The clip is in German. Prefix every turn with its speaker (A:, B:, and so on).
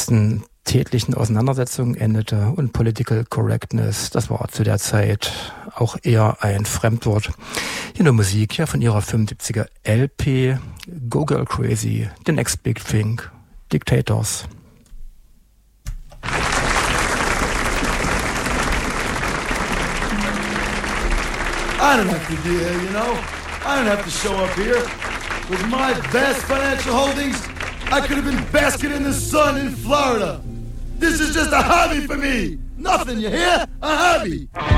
A: ersten tätlichen Auseinandersetzungen endete und Political Correctness, das war zu der Zeit auch eher ein Fremdwort. Hier nur Musik, ja, von ihrer 75er LP Go Girl Crazy, The Next Big Thing, Dictators.
B: I don't have to be here, you know. I don't have to show up here. With my vast financial holdings, I could have been basking in the sun in Florida. This is just a hobby for me. Nothing, you hear? A hobby.